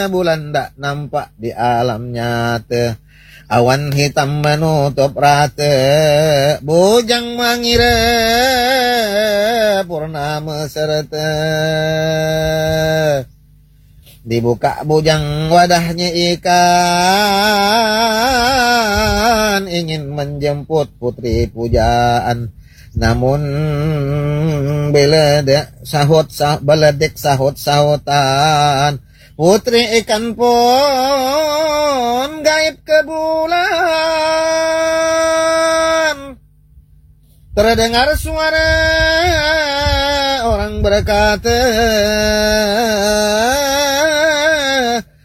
bulan dak nampak di alam nyata. Awan hitam menutup rata, bujang mengira purnama serta. Dibuka bujang wadahnya ikan, ingin menjemput putri pujaan. Namun beledek sahut-sahutan, putri ikan pun gaib ke bulan. Terdengar suara orang berkata,